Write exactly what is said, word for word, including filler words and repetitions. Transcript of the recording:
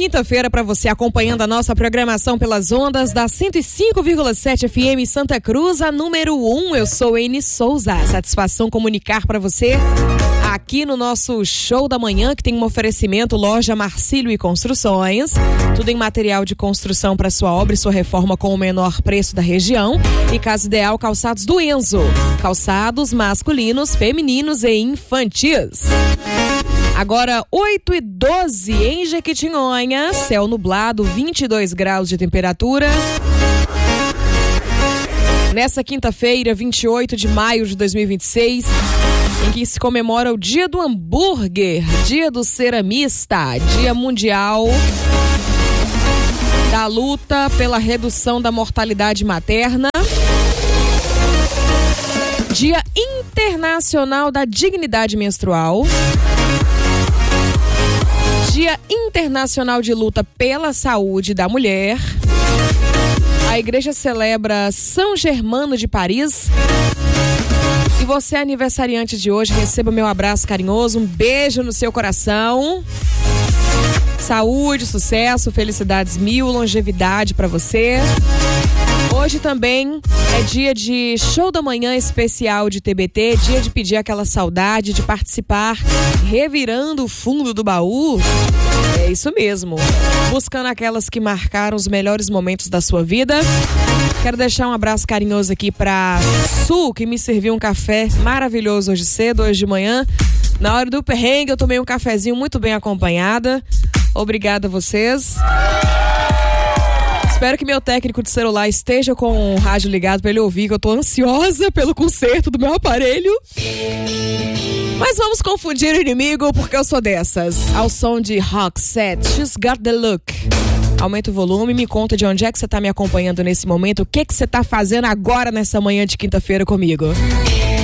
quinta-feira para você, acompanhando a nossa programação pelas ondas da cento e cinco vírgula sete F M Santa Cruz, a número um. Eu sou Eni Souza. Satisfação comunicar para você aqui no nosso show da manhã, que tem um oferecimento Loja Marcílio e Construções. Tudo em material de construção para sua obra e sua reforma com o menor preço da região. E Casa Ideal Calçados do Enzo. Calçados masculinos, femininos e infantis. Agora oito e doze em Jequitinhonha, céu nublado, vinte e dois graus de temperatura. Nessa quinta-feira, vinte e oito de maio de dois mil e vinte e seis, em que se comemora o Dia do Hambúrguer, Dia do Ceramista, Dia Mundial da Luta pela Redução da Mortalidade Materna, Dia Internacional da Dignidade Menstrual, Dia Internacional de Luta pela Saúde da Mulher. A igreja celebra São Germano de Paris. E você, aniversariante de hoje, receba meu abraço carinhoso, um beijo no seu coração. Saúde, sucesso, felicidades mil, longevidade para você. Hoje também é dia de show da manhã especial de T B T, dia de pedir aquela saudade, de participar, revirando o fundo do baú. É isso mesmo, buscando aquelas que marcaram os melhores momentos da sua vida. Quero deixar um abraço carinhoso aqui pra Su, que me serviu um café maravilhoso hoje cedo, hoje de manhã. Na hora do perrengue eu tomei um cafezinho muito bem acompanhada. Obrigada a vocês. Espero que meu técnico de celular esteja com o rádio ligado para ele ouvir, que eu tô ansiosa pelo conserto do meu aparelho. Mas vamos confundir o inimigo, porque eu sou dessas. Ao som de Roxette, She's Got the Look. Aumenta o volume, me conta de onde é que você tá me acompanhando nesse momento, o que que você tá fazendo agora nessa manhã de quinta-feira comigo.